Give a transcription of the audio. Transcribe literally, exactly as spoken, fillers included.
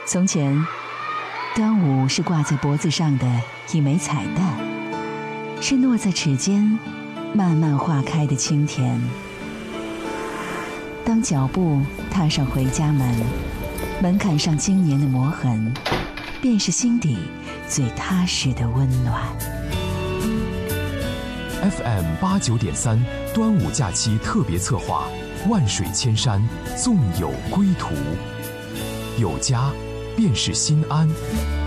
从前，端午是挂在脖子上的一枚彩带，是落在齿间慢慢化开的清甜。当脚步踏上回家门，门槛上今年的磨痕，便是心底最踏实的温暖。 F M 八九点三，端午假期特别策划，万水千山，纵有归途。有家，便是心安。